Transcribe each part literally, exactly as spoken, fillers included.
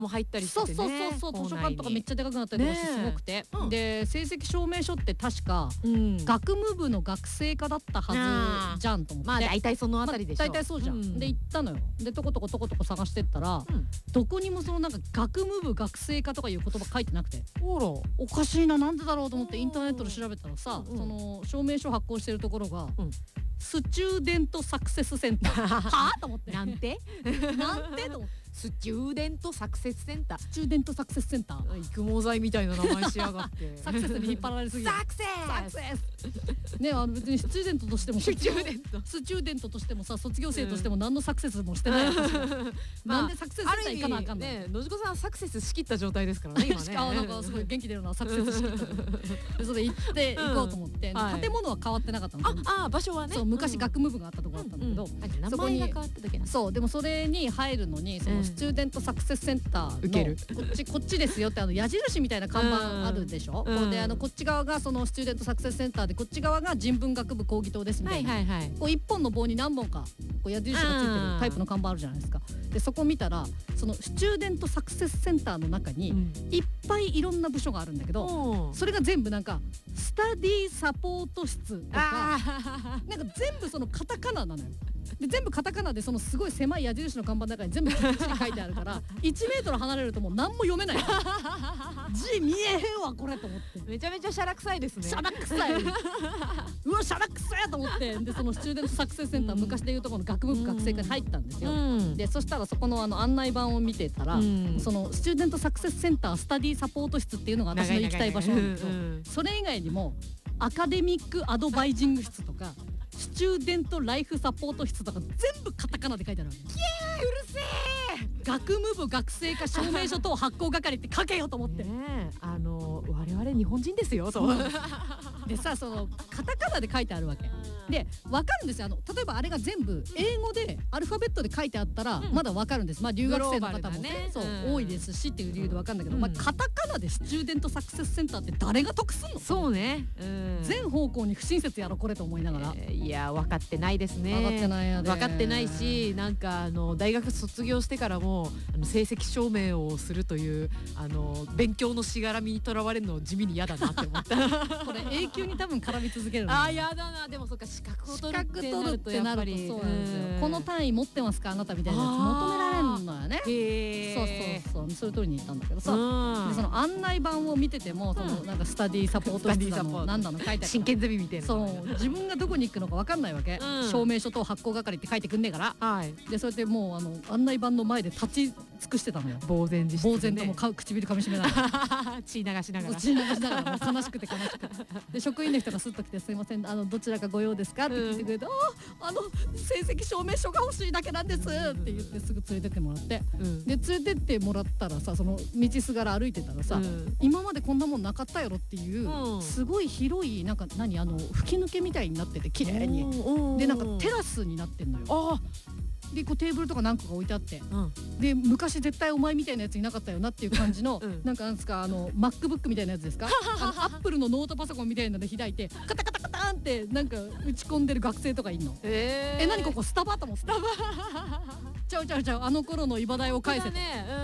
も入ったりしてね。 そうそうそうそう、図書館とかめっちゃでかくなったりとかしてすごくて、うん、で成績証明書って確か、うん、学務部の学生課だったはずじゃんと思って、 まあ大体そのあたりでしょ、 まあ、大体そうじゃん、うん、で行ったのよ。でとことことことこ探してったら、うん、どこにもそのなんか学務部学生課とかいう言葉書いてなくて、 おらおかしいな、なんでだろうと思ってインターネットで調べたらさ、うん、その証明書発行してるところが、うん、スチューデントサクセスセンターはぁと思ってなんてなんてと思って、 スチューデントサクセスセンター、 スチューデントサクセスセンター、 育毛剤みたいな名前しやがってサクセスに引っ張られすぎるサクセスサクセスね、あの別にスチューデントとしてもスチューデントスチューデントとしてもさ、卒業生としても何のサクセスもしてないわけですよ、まあ、なんでサクセスセンター行かなあかんのね。のじこさんサクセスしきった状態ですからね今ね。 しかもなんかすごい元気出るな、サクセスしきったでそれ行って行こうと思って、うん、建物は変わってなかったの。 ああ場所はね、 そう昔学務部があったところだったんだけど、 うんうん、名前が変わっただけな。 そうでもそれに入るのにそのスチューデントサクセスセンターの受けるこっちこっちですよってあの矢印みたいな看板あるでしょ、うん、であのこっち側がそのスチューデントサクセスセンターでこっち側が人文学部講義棟ですみたいな、はいはいはい、こう一本の棒に何本かこう矢印がついてるタイプの看板あるじゃないですか。でそこ見たらそのスチューデントサクセスセンターの中にいっぱいいろんな部署があるんだけど、うん、それが全部なんかスタディサポート室とかなんか全部そのカタカナなのよ。で全部カタカナでそのすごい狭い矢印の看板の中に全部きっちり書いてあるからいちメートル離れるともう何も読めない字見えへんわこれと思って、 めちゃめちゃシャラ臭いですね。 シャラ臭いうわシャラ臭いと思って、でそのスチューデントサクセスセンター、うん、昔でいうとこの学部部学生課に入ったんですよ、うん、でそしたらそこのあの案内板を見てたら、うん、そのスチューデントサクセスセンタースタディサポート室っていうのが私の行きたい場所なんだけど、うん、それ以外にもアカデミックアドバイジング室とかスチューデントライフサポート室とか全部カタカナで書いてあるわけ。 キエーうるせえ、 学務部学生課証明書等発行係って書けよと思って、 ね、あの我々日本人ですよとでさ、そのカタカナで書いてあるわけで分かるんですよ。あの例えばあれが全部英語でアルファベットで書いてあったらまだ分かるんです、まあ留学生の方も、ね、そう、うん、多いですしっていう理由で分かるんだけど、うん、まあ、カタカナでスチューデントサクセスセンターって誰が得すんの。 そうね、うん、 全方向に不親切やろこれと思いながら、 えー、いや分かってないですね。 分かってないやで分かってないし、なんかあの大学卒業してからもあの成績証明をするというあの勉強のしがらみにとらわれるの地味に嫌だなって思ったこれ永久に多分絡み続けるの。 あーやだな。でもそっか、資格を取るってなるとやっぱりそうなんですよ。この単位持ってますかあなたみたいなやつ求められるのよね。へそうそうそう、それ取りに行ったんだけどさ、でその案内板を見ててもそのなんかスタディサポート室だのなんだの書いてある真剣ゼミみたいな、 そう自分がどこに行くのか分かんないわけ、うん、証明書等発行係って書いてくんねえから、はい、でそうやってもうあの案内板の前で立ち尽くしてたのよ。 呆然自失、ね、 呆然ともうか唇噛みしめながら血流しながら血流しながらもう悲しくて悲しくてで職員の人がスッと来てすいませんあのどちらかご用ですかって聞いてくれて、うん、ああの成績証明書が欲しいだけなんですって言ってすぐ連れてってもらって、うん、で連れてってもらったらさその道すがら歩いてたらさ、うん、今までこんなもんなかったやろっていう、うん、すごい広いなんか何あの吹き抜けみたいになってて綺麗にでなんかテラスになってんのよ。あでこうテーブルとか何個か置いてあって、うん、で昔絶対お前みたいなやついなかったよなっていう感じの、うん、なんかなんですかあの MacBook みたいなやつですかあのアップルのノートパソコンみたいなので開いてカタカタカタンってなんか打ち込んでる学生とかいんの。えー、え何ここスタバともスタバちゃうちゃうちゃうあの頃のイバ代を返せと、ねうん、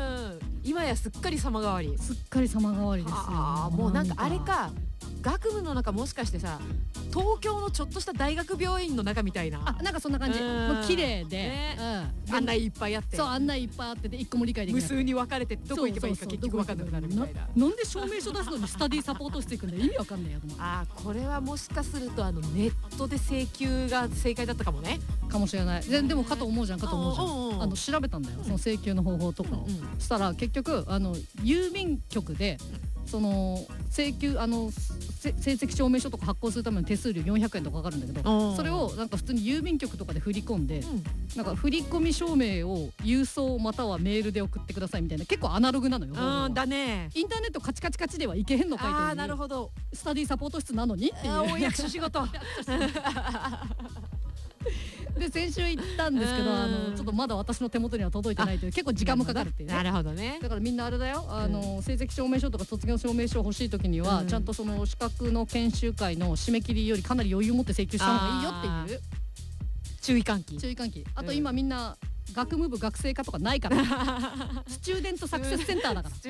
今やすっかり様変わりすっかり様変わりですよ。 あもうなんかあれか学部の中もしかしてさ東京のちょっとした大学病院の中みたいなあなんかそんな感じもう綺麗で、 ねうん、案内いっぱいあってそう案内いっぱいあってで一個も理解できない無数に分かれてどこ行けばいいか結局分かんなくなるみたいな。 なんで証明書出すのにスタディサポートしていくんだよ意味わかんないやと思ってあこれはもしかするとあのネットで請求が正解だったかもねかもしれないで, でもかと思うじゃんかと思うじゃんあの調べたんだよその請求の方法とかを、うん、したら結局あの郵便局でその請求あの成績証明書とか発行するための手数料よんひゃくえんとかかかるんだけどそれをなんか普通に郵便局とかで振り込んで、うん、なんか振込証明を郵送またはメールで送ってくださいみたいな結構アナログなのよ。 あだねインターネットカチカチカチではいけへんのかいというあなるほどスタディサポート室なのにっていうお役所仕事で先週行ったんですけどあのちょっとまだ私の手元には届いてないという結構時間もかかるっていうね。 なるほどね。 だからみんなあれだよあの、うん、成績証明書とか卒業証明書欲しい時には、うん、ちゃんとその資格の研修会の締め切りよりかなり余裕を持って請求した方がいいよっていう注意喚起注意喚起あと今みんな学務部学生課とかないからスチューデントサクセスセンターだから